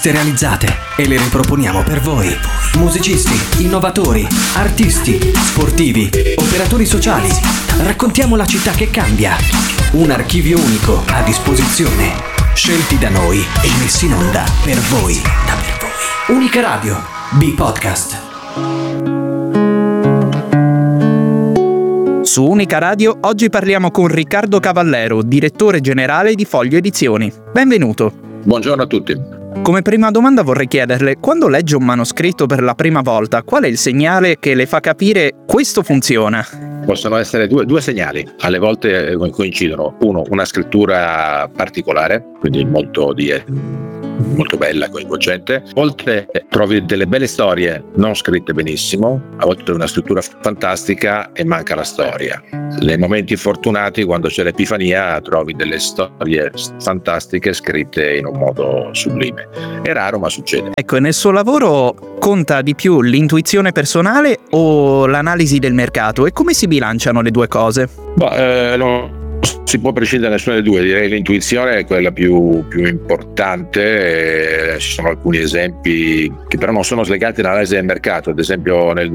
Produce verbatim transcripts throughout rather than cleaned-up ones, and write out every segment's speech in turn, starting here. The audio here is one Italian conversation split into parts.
realizzate e le riproponiamo per voi. Musicisti, innovatori, artisti, sportivi, operatori sociali. Raccontiamo la città che cambia. Un archivio unico a disposizione, scelti da noi e messi in onda per voi. Da per voi. Unica Radio, B-Podcast. Su Unica Radio oggi parliamo con Riccardo Cavallero, direttore generale di Foglio Edizioni. Benvenuto. Buongiorno a tutti. Come prima domanda vorrei chiederle, quando legge un manoscritto per la prima volta, qual è il segnale che le fa capire questo funziona? Possono essere due, due segnali, alle volte coincidono. Uno, una scrittura particolare, quindi molto di... molto bella, coinvolgente. Oltre trovi delle belle storie non scritte benissimo, a volte una scrittura fantastica e manca la storia. Nei momenti fortunati, quando c'è l'epifania, trovi delle storie fantastiche scritte in un modo sublime. È raro, ma succede. Ecco, e nel suo lavoro conta di più l'intuizione personale o l'analisi del mercato? E come si bilanciano le due cose? Beh, eh, no. Si può prescindere da nessuna delle due, direi l'intuizione è quella più, più importante. Eh, ci sono alcuni esempi che però non sono slegati all'analisi del mercato. Ad esempio nel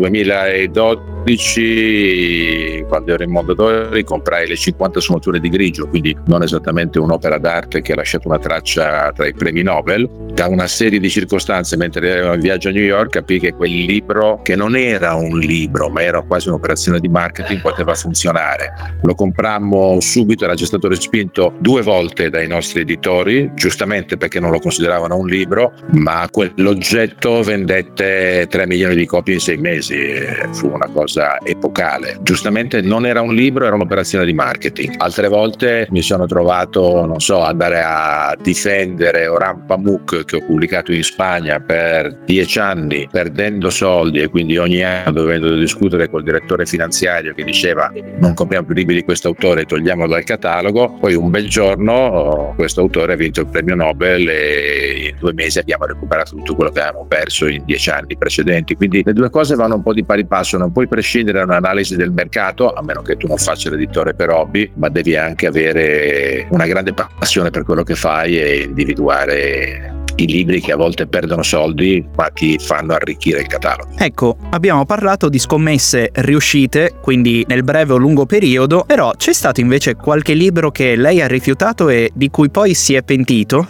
duemiladodici, quando ero in Mondadori, comprai le cinquanta sfumature di grigio, quindi non esattamente un'opera d'arte che ha lasciato una traccia tra i premi Nobel. Da una serie di circostanze, mentre ero in viaggio a New York, capii che quel libro, che non era un libro ma era quasi un'operazione di marketing, poteva funzionare. Lo comprammo subito, era già stato respinto due volte dai nostri editori, giustamente perché non lo consideravano un libro, ma quell'oggetto vendette tre milioni di copie in sei mesi. Fu una cosa epocale. Giustamente non era un libro, era un'operazione di marketing. Altre volte mi sono trovato, non so, andare a difendere Orhan Pamuk, che ho pubblicato in Spagna per dieci anni, perdendo soldi, e quindi ogni anno dovendo discutere col direttore finanziario che diceva non compriamo più libri di questo autore, togliamolo dal catalogo. Poi un bel giorno questo autore ha vinto il premio Nobel e in due mesi abbiamo recuperato tutto quello che avevamo perso in dieci anni precedenti. Quindi le due cose vanno un po' di pari passo, non puoi prescindere da un'analisi del mercato, a meno che tu non faccia l'editore per hobby, ma devi anche avere una grande passione per quello che fai e individuare i libri che a volte perdono soldi ma ti fanno arricchire il catalogo. Ecco, abbiamo parlato di scommesse riuscite, quindi nel breve o lungo periodo, però c'è stato invece qualche libro che lei ha rifiutato e di cui poi si è pentito?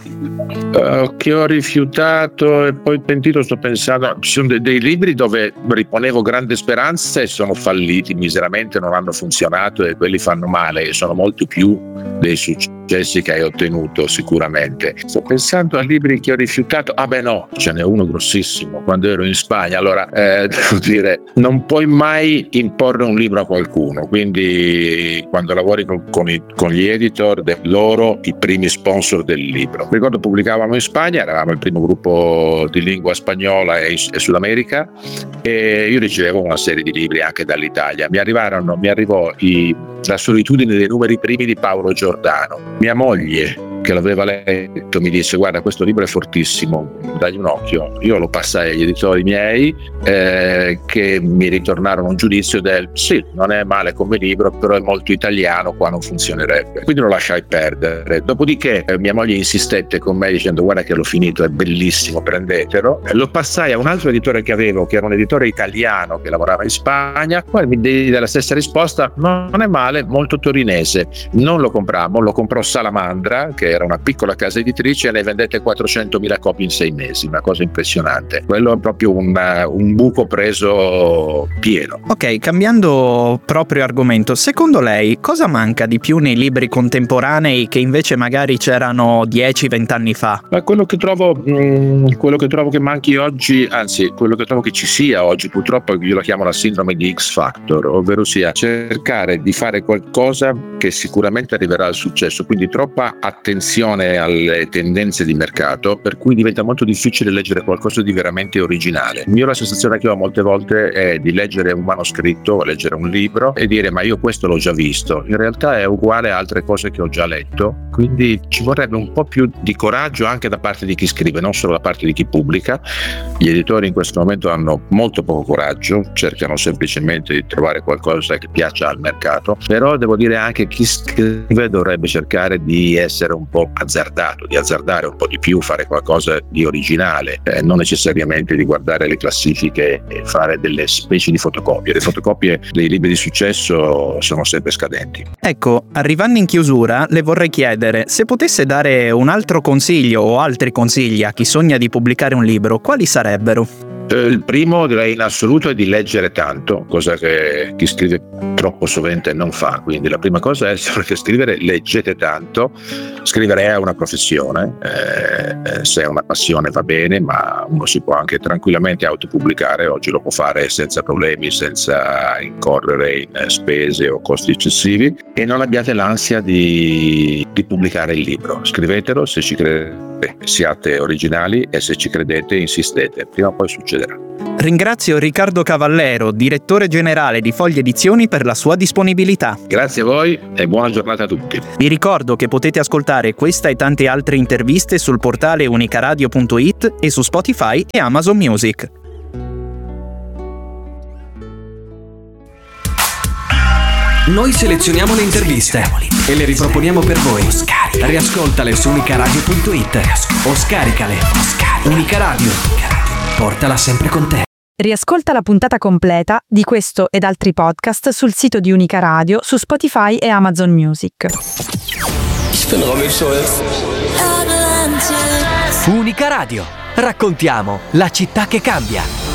Uh, che ho rifiutato e poi pentito, sto pensando, ci sono dei, dei libri dove riponevo grande speranza e sono falliti miseramente, non hanno funzionato, e quelli fanno male e sono molto più dei successi che hai ottenuto sicuramente. Sto pensando a libri che ho rifiutato. Ah beh no, ce n'è uno grossissimo quando ero in Spagna. Allora eh, devo dire, non puoi mai imporre un libro a qualcuno, quindi quando lavori con, con, i, con gli editor, de, loro i primi sponsor del libro. Ricordo pubblicavamo in Spagna, eravamo il primo gruppo di lingua spagnola e, e Sud America, e io ricevevo una serie di libri anche dall'Italia. Mi arrivarono, mi arrivò i, La solitudine dei numeri primi di Paolo Giordano. Mia moglie, che l'aveva letto, mi disse: guarda, questo libro è fortissimo, dagli un occhio. Io lo passai agli editori miei, eh, che mi ritornarono un giudizio del sì, non è male come libro, però è molto italiano, qua non funzionerebbe. Quindi lo lasciai perdere. Dopodiché eh, mia moglie insistette con me dicendo: guarda che l'ho finito, è bellissimo, prendetelo. E lo passai a un altro editore che avevo, che era un editore italiano che lavorava in Spagna. Poi mi diede la stessa risposta: no, non è male, molto torinese. Non lo comprammo, lo comprò Salamandra, che era una piccola casa editrice, e ne vendette quattrocentomila copie in sei mesi, una cosa impressionante. Quello è proprio un, un buco preso pieno. Ok, cambiando proprio argomento, secondo lei cosa manca di più nei libri contemporanei che invece magari c'erano dieci venti anni fa? Ma quello che trovo mh, quello che trovo che manchi oggi, anzi quello che trovo che ci sia oggi, purtroppo io lo chiamo la sindrome di X Factor, ovvero sia cercare di fare qualcosa che sicuramente arriverà al successo, quindi troppa attenzione alle tendenze di mercato, per cui diventa molto difficile leggere qualcosa di veramente originale. Io la sensazione che ho molte volte è di leggere un manoscritto, leggere un libro e dire: ma io questo l'ho già visto. In realtà è uguale a altre cose che ho già letto, quindi ci vorrebbe un po' più di coraggio anche da parte di chi scrive, non solo da parte di chi pubblica. Gli editori in questo momento hanno molto poco coraggio, cercano semplicemente di trovare qualcosa che piaccia al mercato, però devo dire anche chi scrive dovrebbe cercare di essere un po' azzardato, di azzardare un po' di più, fare qualcosa di originale, eh, non necessariamente di guardare le classifiche e fare delle specie di fotocopie. Le fotocopie dei libri di successo sono sempre scadenti. Ecco, arrivando in chiusura, le vorrei chiedere se potesse dare un altro consiglio o altri consigli a chi sogna di pubblicare un libro, quali sarebbero? Il primo, direi in assoluto, è di leggere tanto, cosa che chi scrive troppo sovente non fa. Quindi la prima cosa è, se volete scrivere, leggete tanto. Scrivere è una professione, eh, se è una passione va bene, ma uno si può anche tranquillamente autopubblicare. Oggi lo può fare senza problemi, senza incorrere in spese o costi eccessivi, e non abbiate l'ansia di, di pubblicare il libro. Scrivetelo se ci credete, siate originali, e se ci credete insistete, prima o poi succederà. Ringrazio Riccardo Cavallero, direttore generale di Foglia Edizioni, per la sua disponibilità. Grazie a voi e buona giornata a tutti. Vi ricordo che potete ascoltare questa e tante altre interviste sul portale unicaradio punto it e su Spotify e Amazon Music. Noi selezioniamo le interviste e le riproponiamo per voi. Riascoltale su unicaradio punto it o scaricale. Unica Radio, portala sempre con te. Riascolta la puntata completa di questo ed altri podcast sul sito di Unica Radio, su Spotify e Amazon Music. Ich bin Romy Schulz. Unica Radio, raccontiamo la città che cambia.